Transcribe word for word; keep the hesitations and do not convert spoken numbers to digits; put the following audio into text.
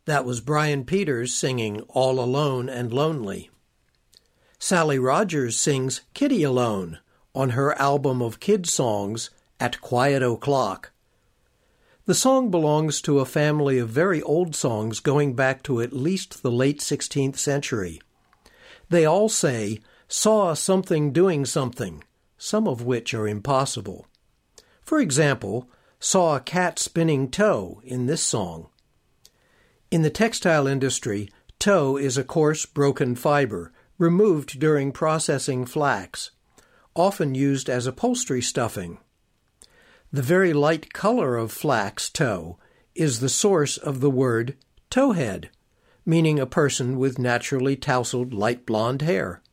That was Brian Peters singing All Alone and Lonely. Sally Rogers sings Kitty Alone on her album of kid songs, At Quiet O'Clock. The song belongs to a family of very old songs going back to at least the late sixteenth century. They all say, saw something doing something, some of which are impossible. For example, saw a cat spinning tow in this song. In the textile industry, tow is a coarse, broken fiber, removed during processing flax, often used as upholstery stuffing. The very light color of flax tow is the source of the word towhead, meaning a person with naturally tousled light blonde hair.